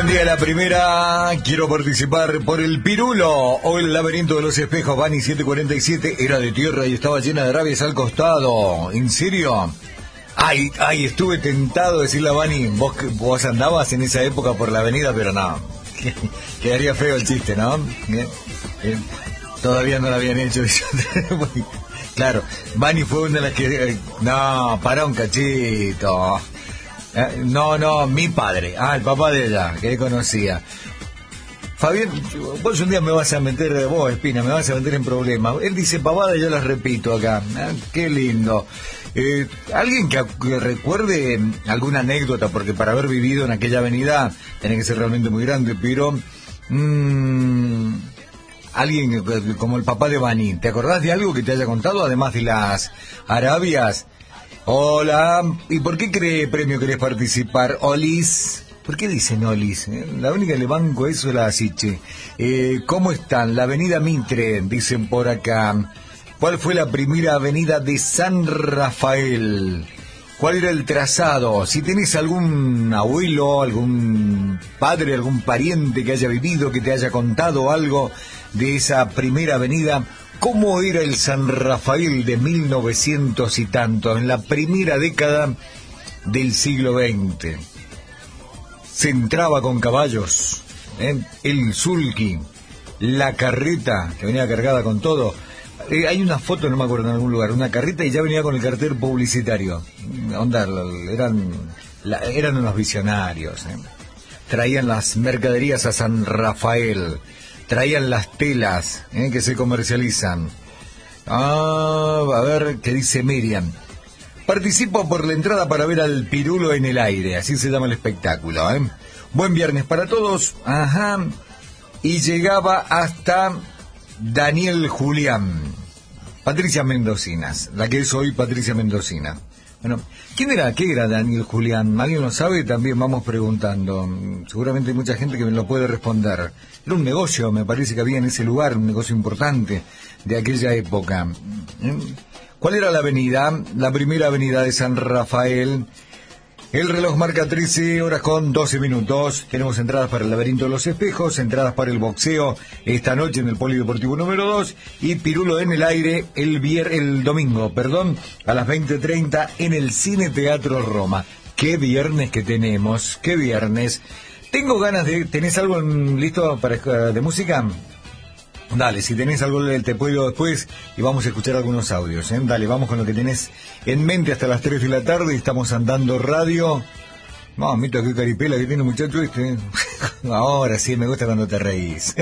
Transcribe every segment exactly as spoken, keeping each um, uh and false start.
buen día. La primera, quiero participar por el Pirulo o el laberinto de los espejos. Bani siete cuarenta y siete, era de tierra y estaba llena de rabias al costado. ¿En serio? Ay, ay, estuve tentado de decirle a Bani, vos, vos andabas en esa época por la avenida, pero no. Quedaría feo el chiste, ¿no? Bien, bien. Todavía no lo habían hecho. Claro, Bani fue una de las que... No, pará un cachito. Eh, no, no, mi padre. Ah, el papá de ella, que él conocía. Fabián, vos un día me vas a meter, vos Espina, me vas a meter en problemas. Él dice pavada y yo las repito acá. Ah, qué lindo. Eh, alguien que, que recuerde alguna anécdota, porque para haber vivido en aquella avenida tiene que ser realmente muy grande, pero... Mmm, alguien como el papá de Bani, ¿te acordás de algo que te haya contado, además de las Arabias? Hola, ¿y por qué cree premio querés participar? Olis, ¿por qué dicen Olis? ¿Eh? La única que le banco eso es la Asiche. Eh, ¿Cómo están? La avenida Mitre, dicen por acá. ¿Cuál fue la primera avenida de San Rafael? ¿Cuál era el trazado? Si tenés algún abuelo, algún padre, algún pariente que haya vivido, que te haya contado algo de esa primera avenida, ¿cómo era el San Rafael de mil novecientos y tanto, en la primera década del siglo veinte? Se entraba con caballos, ¿eh? El sulky, la carreta, que venía cargada con todo. Eh, hay una foto, no me acuerdo, en algún lugar, una carreta y ya venía con el cartel publicitario. Onda, eran, la, eran unos visionarios, ¿eh? Traían las mercaderías a San Rafael, traían las telas, ¿eh? que se comercializan. Ah, a ver qué dice Miriam. Participo por la entrada para ver al Pirulo en el aire, así se llama el espectáculo, ¿eh? Buen viernes para todos. Ajá. Y llegaba hasta Daniel Julián. Patricia Mendocinas, la que es hoy Patricia Mendocina. Bueno, ¿quién era? ¿Qué era Daniel Julián? ¿Alguien lo sabe? También vamos preguntando. Seguramente hay mucha gente que me lo puede responder. Era un negocio, me parece que había en ese lugar, un negocio importante de aquella época. ¿Cuál era la avenida? La primera avenida de San Rafael. El reloj marca trece horas con doce minutos. Tenemos entradas para el laberinto de los espejos, entradas para el boxeo esta noche en el Polideportivo número dos y Pirulo en el aire el vier, el domingo, perdón, a las veinte treinta en el Cine Teatro Roma. Qué viernes que tenemos, qué viernes. Tengo ganas de... ¿Tenés algo en, listo para de música? Dale, si tenés algo te puedo después y vamos a escuchar algunos audios, ¿eh? Dale, vamos con lo que tenés en mente hasta las tres de la tarde. Estamos andando radio. Mamita, qué caripela que tiene el muchacho este. Ahora sí, me gusta cuando te reís.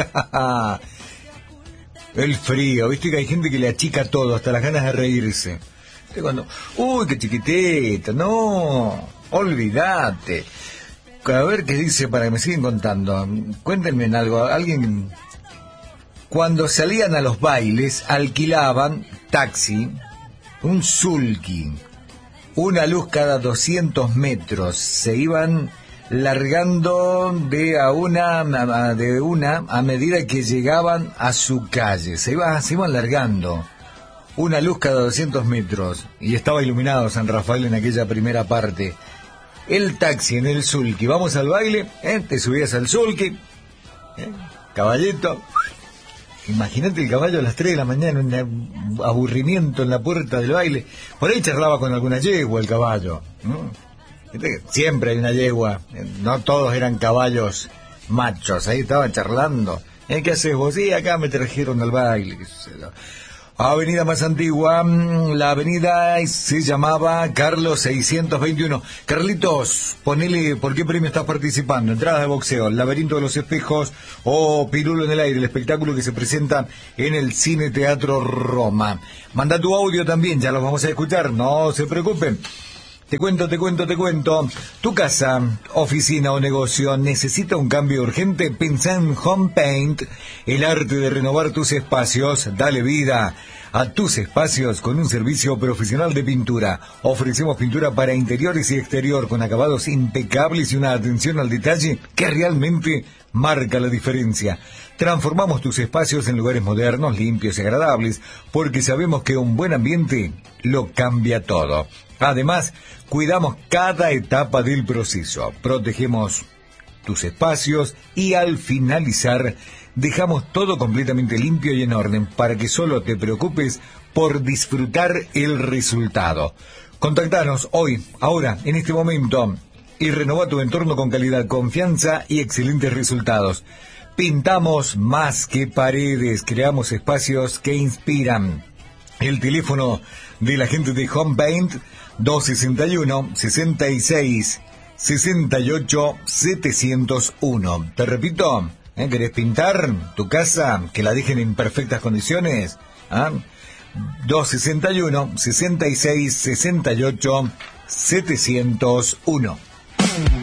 El frío, viste que hay gente que le achica todo, hasta las ganas de reírse. Cuando, uy, qué chiquitita, no, olvídate. A ver qué dice para que me sigan contando. Cuéntenme en algo, alguien... Cuando salían a los bailes, alquilaban taxi, un sulky, una luz cada doscientos metros. Se iban largando de a una, a, de una a medida que llegaban a su calle. Se iban, se iban largando. Una luz cada doscientos metros. Y estaba iluminado San Rafael en aquella primera parte. El taxi en el sulky. Vamos al baile, ¿eh? Te subías al sulky, ¿eh? Caballito. Imagínate el caballo a las tres de la mañana, un aburrimiento en la puerta del baile. Por ahí charlaba con alguna yegua el caballo, ¿no? Siempre hay una yegua, no todos eran caballos machos, ahí estaban charlando. ¿Eh? ¿Qué haces vos? Sí, acá me trajeron al baile. Avenida más antigua, la avenida se llamaba Carlos seiscientos veintiuno. Carlitos, ponele, ¿por qué premio estás participando? Entradas de boxeo, el laberinto de los espejos o Pirulo en el aire, el espectáculo que se presenta en el Cine Teatro Roma. Manda tu audio también, ya los vamos a escuchar, no se preocupen. Te cuento, te cuento, te cuento. Tu casa, oficina o negocio necesita un cambio urgente. Pensá en Home Paint, el arte de renovar tus espacios. Dale vida a tus espacios con un servicio profesional de pintura. Ofrecemos pintura para interiores y exterior con acabados impecables y una atención al detalle que realmente marca la diferencia. Transformamos tus espacios en lugares modernos, limpios y agradables, porque sabemos que un buen ambiente lo cambia todo. Además, cuidamos cada etapa del proceso. Protegemos tus espacios y al finalizar dejamos todo completamente limpio y en orden para que solo te preocupes por disfrutar el resultado. Contactanos hoy, ahora, en este momento y renova tu entorno con calidad, confianza y excelentes resultados. Pintamos más que paredes, creamos espacios que inspiran. El teléfono de la gente de Home Paint, dos sesenta y uno, sesenta y seis, sesenta y ocho, setecientos uno. Te repito, ¿eh? ¿Querés pintar tu casa, que la dejen en perfectas condiciones? ¿Ah? dos sesenta y uno, sesenta y seis, sesenta y ocho, setecientos uno.